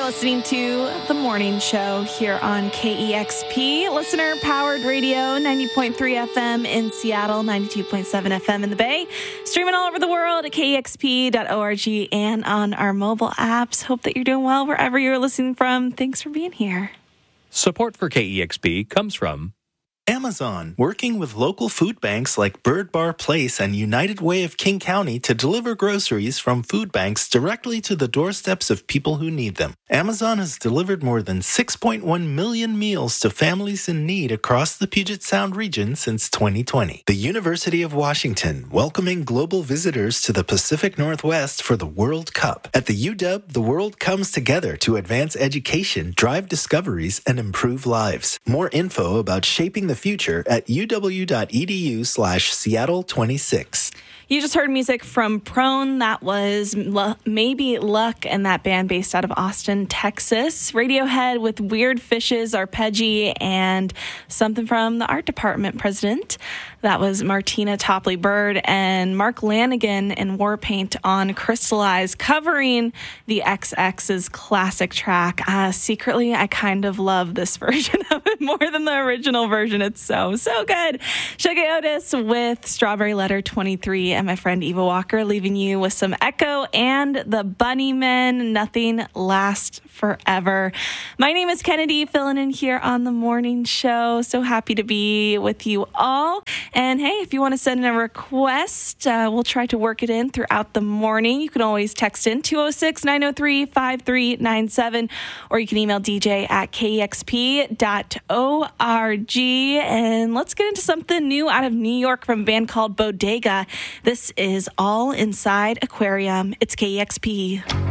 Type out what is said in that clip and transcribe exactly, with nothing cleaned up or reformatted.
listening to The Morning Show here on K E X P, listener-powered radio, ninety point three F M in Seattle, ninety-two point seven F M in the Bay, streaming all over the world at K E X P dot org and on our mobile apps. Hope that you're doing well wherever you're listening from. Thanks for being here. Support for K E X P comes from Amazon, working with local food banks like Bird Bar Place and United Way of King County to deliver groceries from food banks directly to the doorsteps of people who need them. Amazon has delivered more than six point one million meals to families in need across the Puget Sound region since twenty twenty. The University of Washington, welcoming global visitors to the Pacific Northwest for the World Cup. At the U W, the world comes together to advance education, drive discoveries, and improve lives. More info about shaping the future at uw.edu slash Seattle 26. You just heard music from Prone. That was L- Maybe Luck, and that band based out of Austin, Texas. Radiohead with Weird Fishes, Arpeggi, and something from the art department president. That was Martina Topley Bird and Mark Lanigan in Warpaint on Crystallize, covering the X X's classic track. Uh, secretly, I kind of love this version of it more than the original version. It's so, so good. Shuggy Otis with Strawberry Letter twenty-three, and my friend Eva Walker leaving you with some Echo and the Bunnymen. Nothing lasts forever. My name is Kennedy, filling in here on the morning show. So happy to be with you all. And hey, if you want to send in a request, uh, we'll try to work it in throughout the morning. You can always text in two oh six, nine oh three, five three nine seven, or you can email D J at K E X P dot org. And let's get into something new out of New York from a band called Bodega. This is All Inside Aquarium. It's K E X P.